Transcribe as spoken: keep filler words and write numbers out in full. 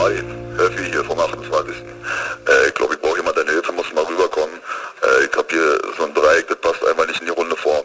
Hi, Höffi hier vom achtundzwanzigsten Äh, ich glaube, ich brauche jemand deine Hilfe, muss mal rüberkommen. Äh, ich habe hier so ein Dreieck, das passt einfach nicht in die runde Form.